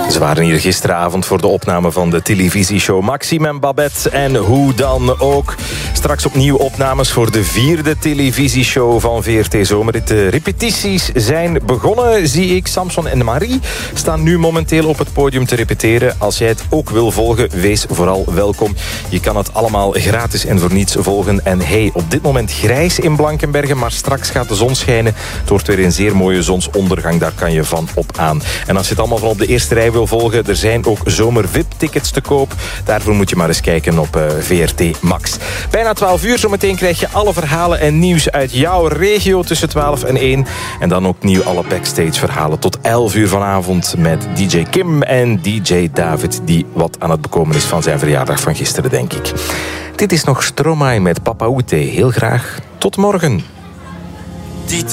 Ze waren hier gisteravond voor de opname van de televisieshow Maxime en Babette. En hoe dan ook. Straks opnieuw opnames voor de 4e televisieshow van VRT Zomerrit. De repetities zijn begonnen, zie ik. Samson en Marie staan nu momenteel op het podium te repeteren. Als jij het ook wil volgen, wees vooral welkom. Je kan het allemaal gratis en voor niets volgen. En hey, op dit moment grijs in Blankenberge, maar straks gaat de zon schijnen. Het wordt weer een zeer mooie zonsondergang, daar kan je van op aan. En als je het allemaal van op de eerste rij wil volgen, er zijn ook zomer-VIP-tickets te koop. Daarvoor moet je maar eens kijken op VRT Max. Bijna 12 uur, zometeen krijg je alle verhalen en nieuws uit jouw regio tussen 12 en 1. En dan ook nieuw alle backstage-verhalen tot 11 uur vanavond met DJ Kim en DJ David, die wat aan het bekomen is van zijn verjaardag van gisteren, denk ik. Dit is nog Stromae met Papa Oete. Heel graag tot morgen.